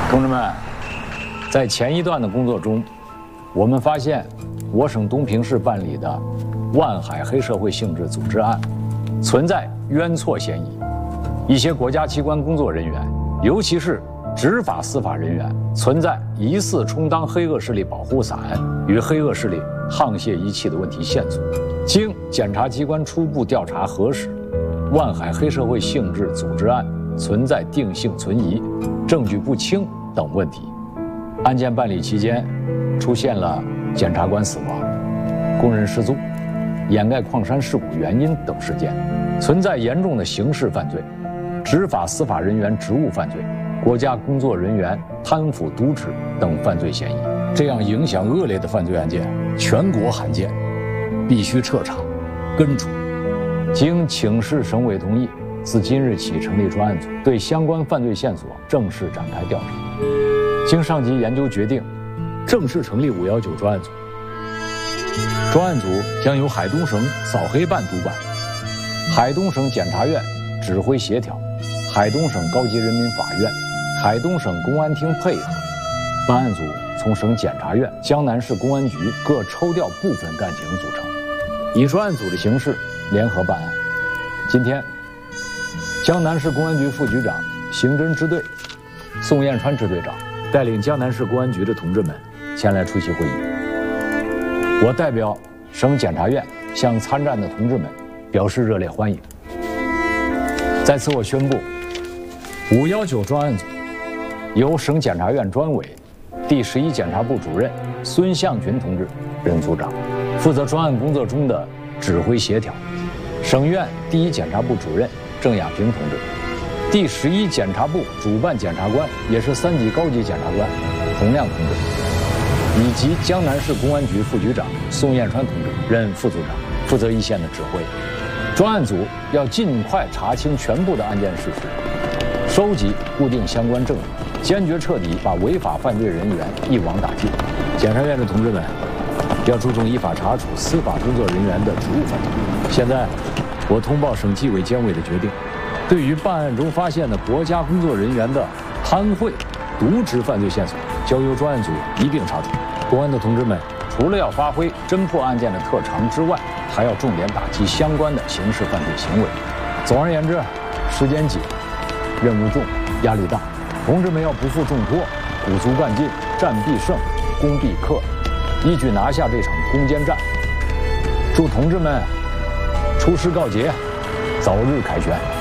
同志们，在前一段的工作中，我们发现我省东平市办理的万海黑社会性质组织案存在冤错嫌疑，一些国家机关工作人员，尤其是执法司法人员，存在疑似充当黑恶势力保护伞与黑恶势力沆瀣一气的问题线索。经检察机关初步调查核实，万海黑社会性质组织案存在定性存疑、证据不清等问题。案件办理期间，出现了检察官死亡、工人失踪、掩盖矿山事故原因等事件，存在严重的刑事犯罪、执法司法人员职务犯罪、国家工作人员贪腐渎职等犯罪嫌疑。这样影响恶劣的犯罪案件，全国罕见，必须彻查、根除。经请示省委同意，自今日起成立专案组，对相关犯罪线索正式展开调查。经上级研究决定，正式成立519专案组。专案组将由海东省扫黑办督办，海东省检察院指挥协调，海东省高级人民法院、海东省公安厅配合。办案组从省检察院、江南市公安局各抽调部分干警组成，以专案组的形式联合办案。今天，江南市公安局副局长、刑侦支队宋彦川支队长带领江南市公安局的同志们前来出席会议。我代表省检察院向参战的同志们表示热烈欢迎。在此，我宣布，519专案组由省检察院专委、第11检察部主任孙向群同志任组长，负责专案工作中的指挥协调；省院第1检察部主任郑亚平同志，第11检察部主办检察官，也是3级高级检察官洪亮同志，以及江南市公安局副局长宋彦川同志任副组长，负责一线的指挥。专案组要尽快查清全部的案件事实，收集固定相关证据，坚决彻底把违法犯罪人员一网打尽。检察院的同志们要注重依法查处司法工作人员的职务犯罪。现在，我通报省纪委监委的决定，对于办案中发现的国家工作人员的贪贿、渎职犯罪线索，交由专案组一并查处。公安的同志们，除了要发挥侦破案件的特长之外，还要重点打击相关的刑事犯罪行为。总而言之，时间紧，任务重，压力大，同志们要不负重托，鼓足干劲，战必胜，攻必克，一举拿下这场攻坚战。祝同志们出师告捷，早日凯旋。